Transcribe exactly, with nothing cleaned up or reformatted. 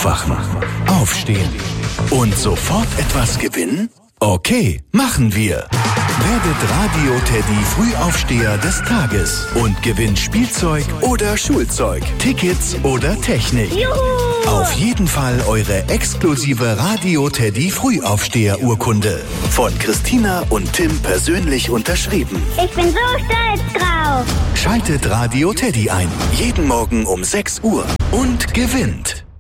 Aufwachen, aufstehen und sofort etwas gewinnen? Okay, machen wir. Werdet Radio Teddy Frühaufsteher des Tages und gewinnt Spielzeug oder Schulzeug, Tickets oder Technik. Juhu! Auf jeden Fall eure exklusive Radio Teddy Frühaufsteher Urkunde. Von Christina und Tim persönlich unterschrieben. Ich bin so stolz drauf. Schaltet Radio Teddy ein. Jeden Morgen um sechs Uhr. Und gewinnt.